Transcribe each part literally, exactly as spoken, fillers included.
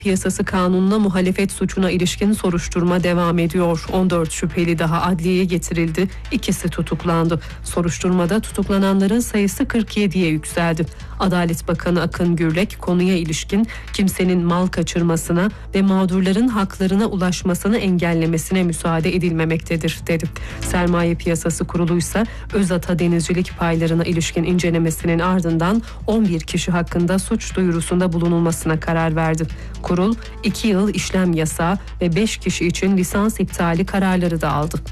Piyasası Kanunu'na muhalefet suçuna ilişkin soruşturma devam ediyor. on dört şüpheli daha adliyeye getirildi. İkisi tutuklandı. Soruşturmada tutuklananların sayısı kırk yediye yükseldi. Adalet Bakanı Akın Gürlek konuya ilişkin kimsenin mal kaçırmasına ve mağdurların haklarına ulaşmasını engellemesine müsaade edilmemektedir dedi. Sermaye Piyasası Kurulu'ysa Özata denizcilik paylarına ilişkin incelemesinin ardından on bir kişi hakkında suç duyurusunda bulunulmasına karar verdi. Kurul iki yıl işlem yasağı ve beş kişi için lisans iptali kararları da aldı.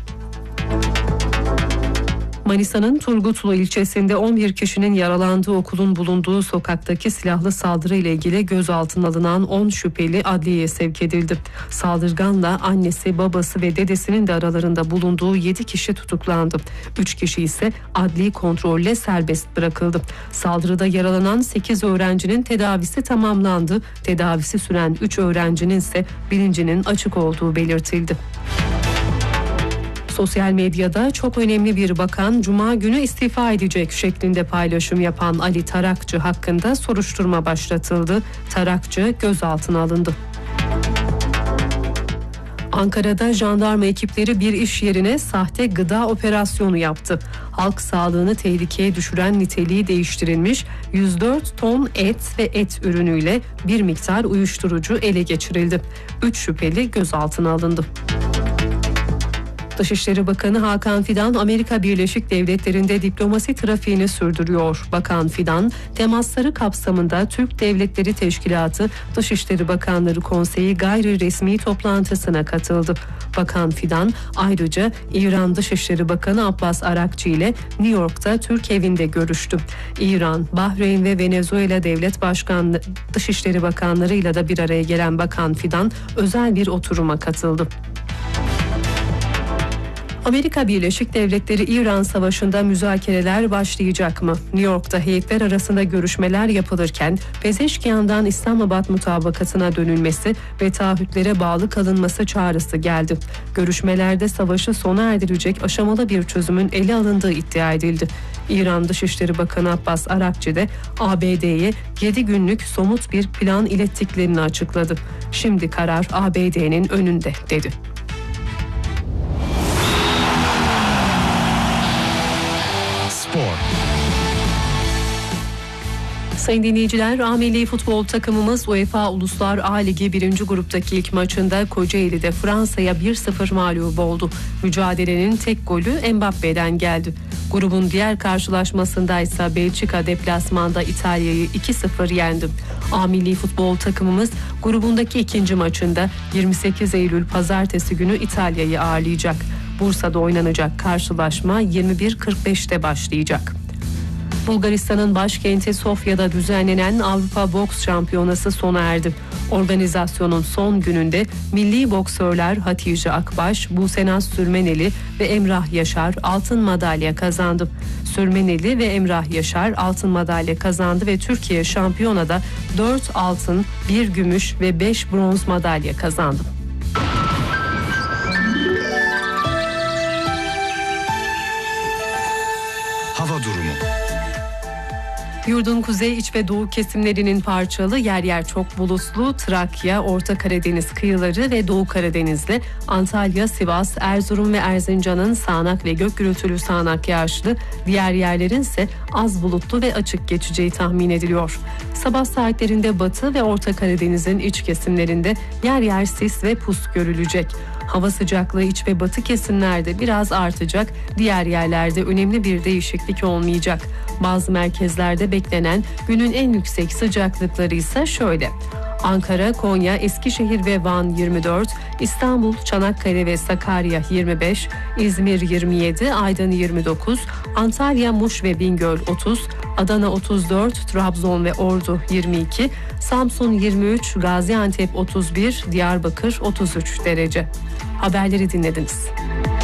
Manisa'nın Turgutlu ilçesinde on bir kişinin yaralandığı okulun bulunduğu sokaktaki silahlı saldırı ile ilgili gözaltına alınan on şüpheli adliyeye sevk edildi. Saldırganla annesi, babası ve dedesinin de aralarında bulunduğu yedi kişi tutuklandı. üç kişi ise adli kontrolle serbest bırakıldı. Saldırıda yaralanan sekiz öğrencinin tedavisi tamamlandı. Tedavisi süren üç öğrencinin ise bilincinin açık olduğu belirtildi. Sosyal medyada çok önemli bir bakan Cuma günü istifa edecek şeklinde paylaşım yapan Ali Tarakçı hakkında soruşturma başlatıldı. Tarakçı gözaltına alındı. Ankara'da jandarma ekipleri bir iş yerine sahte gıda operasyonu yaptı. Halk sağlığını tehlikeye düşüren niteliği değiştirilmiş yüz dört ton et ve et ürünüyle bir miktar uyuşturucu ele geçirildi. üç şüpheli gözaltına alındı. Dışişleri Bakanı Hakan Fidan, Amerika Birleşik Devletleri'nde diplomasi trafiğini sürdürüyor. Bakan Fidan, temasları kapsamında Türk Devletleri Teşkilatı Dışişleri Bakanları Konseyi gayri resmi toplantısına katıldı. Bakan Fidan ayrıca İran Dışişleri Bakanı Abbas Arakçı ile New York'ta Türk evinde görüştü. İran, Bahreyn ve Venezuela Devlet Başkanı Dışişleri Bakanlarıyla da bir araya gelen Bakan Fidan özel bir oturuma katıldı. Amerika Birleşik Devletleri İran Savaşı'nda müzakereler başlayacak mı? New York'ta heyetler arasında görüşmeler yapılırken Pezeşkiyan'dan İslamabad mutabakatına dönülmesi ve taahhütlere bağlı kalınması çağrısı geldi. Görüşmelerde savaşı sona erdirecek aşamalı bir çözümün ele alındığı iddia edildi. İran Dışişleri Bakanı Abbas Arakçı de A B D'ye yedi günlük somut bir plan ilettiklerini açıkladı. Şimdi karar A B D'nin önünde dedi. Sayın dinleyiciler, A Milli Futbol takımımız UEFA Uluslar A Ligi birinci gruptaki ilk maçında Kocaeli'de Fransa'ya bir sıfır mağlup oldu. Mücadelenin tek golü Mbappe'den geldi. Grubun diğer karşılaşmasında ise Belçika deplasmanda İtalya'yı iki sıfır yendi. A Milli Futbol takımımız grubundaki ikinci maçında yirmi sekiz Eylül Pazartesi günü İtalya'yı ağırlayacak. Bursa'da oynanacak karşılaşma yirmi bir kırk beşte başlayacak. Bulgaristan'ın başkenti Sofya'da düzenlenen Avrupa Boks Şampiyonası sona erdi. Organizasyonun son gününde milli boksörler Hatice Akbaş, Busenaz Sürmeneli ve Emrah Yaşar altın madalya kazandı. Sürmeneli ve Emrah Yaşar altın madalya kazandı ve Türkiye şampiyonada dört altın, bir gümüş ve beş bronz madalya kazandı. Hava durumu. Yurdun kuzey, iç ve doğu kesimlerinin parçalı, yer yer çok bulutlu, Trakya, Orta Karadeniz kıyıları ve Doğu Karadeniz'de, Antalya, Sivas, Erzurum ve Erzincan'ın sağanak ve gök gürültülü sağanak yağışlı, diğer yerlerin ise az bulutlu ve açık geçeceği tahmin ediliyor. Sabah saatlerinde Batı ve Orta Karadeniz'in iç kesimlerinde yer yer sis ve pus görülecek. Hava sıcaklığı iç ve batı kesimlerde biraz artacak, diğer yerlerde önemli bir değişiklik olmayacak. Bazı merkezlerde beklenen günün en yüksek sıcaklıkları ise şöyle: Ankara, Konya, Eskişehir ve Van yirmi dört, İstanbul, Çanakkale ve Sakarya yirmi beş, İzmir yirmi yedi, Aydın yirmi dokuz, Antalya, Muş ve Bingöl otuz, Adana otuz dört, Trabzon ve Ordu yirmi iki, Samsun yirmi üç, Gaziantep otuz bir, Diyarbakır otuz üç derece. Haberleri dinlediniz.